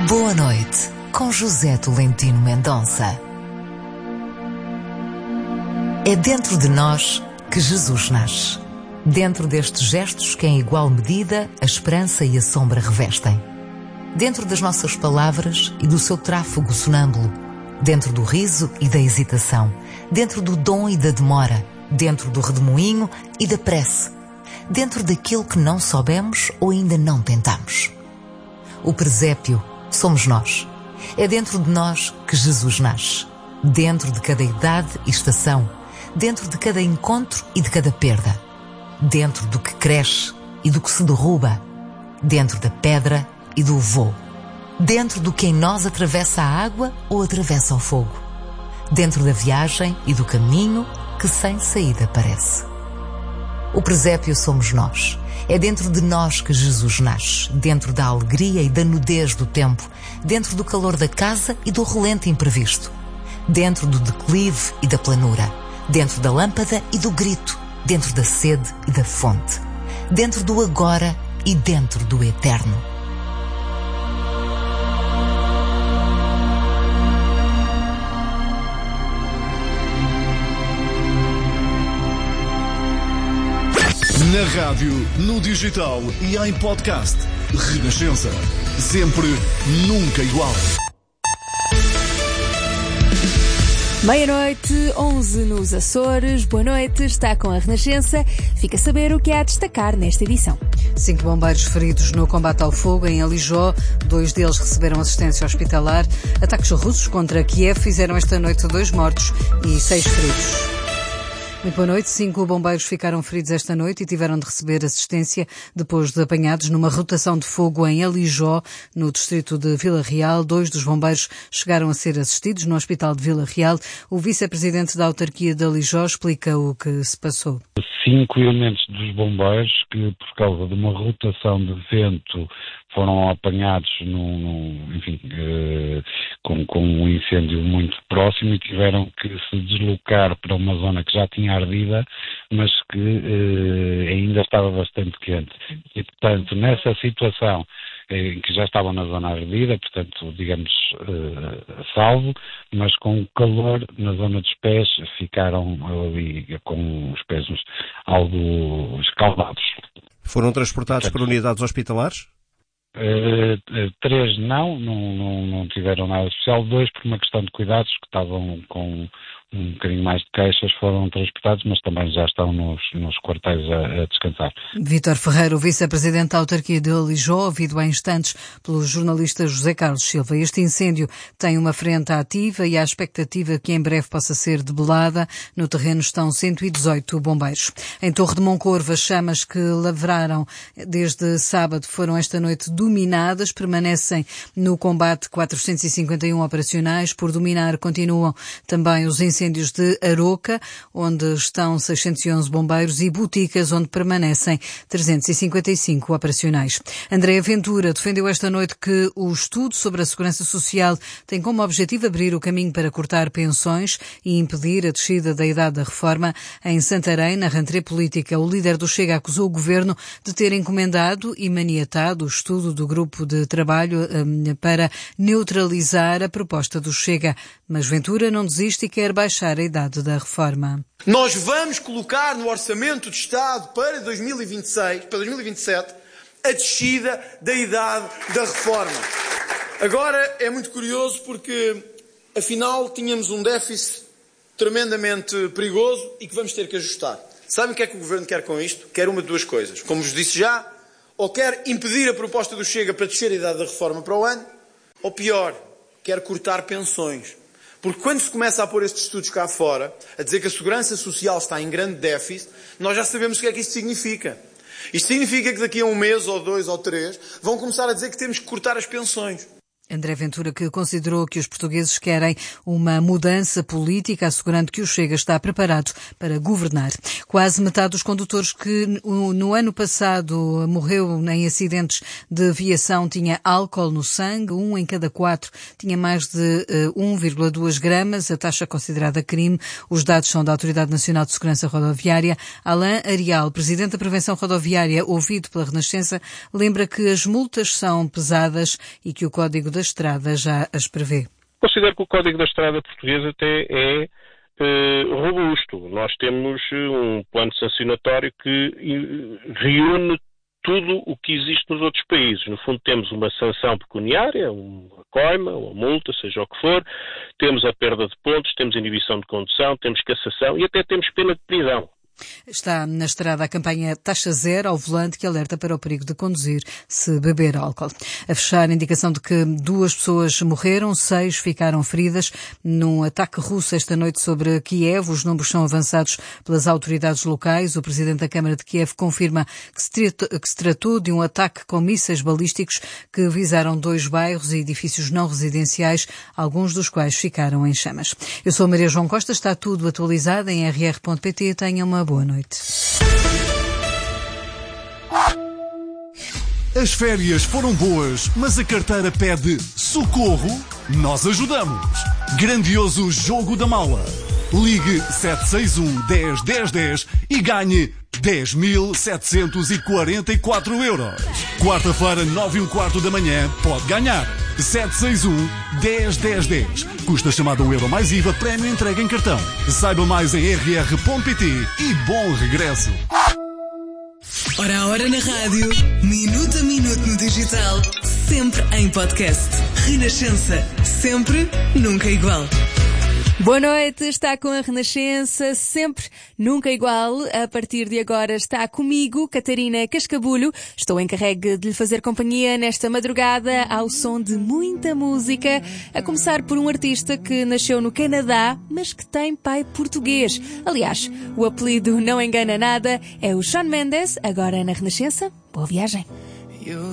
Boa noite, com José Tolentino Mendonça. É dentro de nós que Jesus nasce. Dentro destes gestos que em igual medida a esperança e a sombra revestem. Dentro das nossas palavras e do seu tráfego sonâmbulo. Dentro do riso e da hesitação. Dentro do dom e da demora. Dentro do redemoinho e da prece. Dentro daquilo que não soubemos ou ainda não tentamos. O presépio somos nós. É dentro de nós que Jesus nasce. Dentro de cada idade e estação. Dentro de cada encontro e de cada perda. Dentro do que cresce e do que se derruba. Dentro da pedra e do voo. Dentro do que em nós atravessa a água ou atravessa o fogo. Dentro da viagem e do caminho que sem saída parece. O presépio somos nós. É dentro de nós que Jesus nasce, dentro da alegria e da nudez do tempo, dentro do calor da casa e do relento imprevisto, dentro do declive e da planura, dentro da lâmpada e do grito, dentro da sede e da fonte, dentro do agora e dentro do eterno. Na rádio, no digital e em podcast. Renascença. Sempre, nunca igual. Meia-noite, 11 nos Açores. Boa noite, está com a Renascença. Fica a saber o que há a destacar nesta edição. 5 bombeiros feridos no combate ao fogo em Alijó. 2 deles receberam assistência hospitalar. Ataques russos contra Kiev fizeram esta noite 2 mortos e 6 feridos. Muito boa noite. 5 bombeiros ficaram feridos esta noite e tiveram de receber assistência depois de apanhados numa rotação de fogo em Alijó, no distrito de Vila Real. 2 dos bombeiros chegaram a ser assistidos no hospital de Vila Real. O vice-presidente da autarquia de Alijó explica o que se passou. 5 elementos dos bombeiros que, por causa de uma rotação de vento, foram apanhados com um incêndio muito próximo e tiveram que se deslocar para uma zona que já tinha ardida, mas que ainda estava bastante quente. E, portanto, nessa situação em que já estavam na zona ardida, portanto, digamos, salvo, mas com o calor na zona dos pés, ficaram ali com os pés algo escaldados. Foram transportados para unidades hospitalares? 3 não tiveram nada especial. 2 por uma questão de cuidados, que estavam com um bocadinho mais de queixas, foram transportados, mas também já estão nos quartéis a descansar. Vítor Ferreira, o vice-presidente da autarquia de Alijó, ouvido há instantes pelo jornalista José Carlos Silva. Este incêndio tem uma frente ativa e há expectativa que em breve possa ser debelada. No terreno estão 118 bombeiros. Em Torre de Moncorvo, as chamas que lavraram desde sábado foram esta noite dominadas. Permanecem no combate 451 operacionais. Por dominar continuam também os incêndios de Aroca, onde estão 611 bombeiros, e Boticas, onde permanecem 355 operacionais. André Ventura defendeu esta noite que o estudo sobre a segurança social tem como objetivo abrir o caminho para cortar pensões e impedir a descida da idade da reforma. Em Santarém, na rentrée política, o líder do Chega acusou o governo de ter encomendado e maniatado o estudo do grupo de trabalho para neutralizar a proposta do Chega. Mas Ventura não desiste e quer baixar a idade da reforma. Nós vamos colocar no Orçamento de Estado para 2027, a descida da idade da reforma. Agora é muito curioso porque, afinal, tínhamos um déficit tremendamente perigoso e que vamos ter que ajustar. Sabem o que é que o Governo quer com isto? Quer uma de 2 coisas. Como vos disse já, ou quer impedir a proposta do Chega para descer a idade da reforma para o ano, ou pior, quer cortar pensões. Porque quando se começa a pôr estes estudos cá fora, a dizer que a segurança social está em grande déficit, nós já sabemos o que é que isto significa. Isto significa que daqui a 1 mês, ou 2, ou 3, vão começar a dizer que temos que cortar as pensões. André Ventura, que considerou que os portugueses querem uma mudança política, assegurando que o Chega está preparado para governar. Quase metade dos condutores que no ano passado morreu em acidentes de aviação tinha álcool no sangue. 1 em cada 4 tinha mais de 1,2 gramas, a taxa considerada crime. Os dados são da Autoridade Nacional de Segurança Rodoviária. Alain Arial, presidente da Prevenção Rodoviária, ouvido pela Renascença, lembra que as multas são pesadas e que o Código da da Estrada já as prevê. Considero que o Código da Estrada português até é robusto. Nós temos um plano sancionatório que reúne tudo o que existe nos outros países. No fundo, temos uma sanção pecuniária, uma coima, uma multa, seja o que for, temos a perda de pontos, temos inibição de condução, temos cassação e até temos pena de prisão. Está na estrada a campanha Taxa Zero ao volante, que alerta para o perigo de conduzir se beber álcool. A fechar, a indicação de que 2 pessoas morreram, 6 ficaram feridas num ataque russo esta noite sobre Kiev. Os números são avançados pelas autoridades locais. O presidente da Câmara de Kiev confirma que se tratou de um ataque com mísseis balísticos que visaram 2 bairros e edifícios não residenciais, alguns dos quais ficaram em chamas. Eu sou a Maria João Costa, está tudo atualizado em rr.pt. Tenha uma boa noite. As férias foram boas, mas a carteira pede socorro? Nós ajudamos. Grandioso Jogo da Mala. Ligue 761 10 10 10 e ganhe 10.744 euros. Quarta-feira, 9h15 da manhã, pode ganhar. 761 10 10 10. Custa chamada €1 mais IVA, prémio entregue em cartão. Saiba mais em rr.pt e bom regresso. Hora a hora na rádio, minuto a minuto no digital, sempre em podcast. Renascença, sempre, nunca igual. Boa noite, está com a Renascença, sempre, nunca igual. A partir de agora está comigo, Catarina Cascabulho. Estou encarregue de lhe fazer companhia nesta madrugada ao som de muita música, a começar por um artista que nasceu no Canadá, mas que tem pai português. Aliás, o apelido não engana nada, é o Shawn Mendes, agora na Renascença. Boa viagem.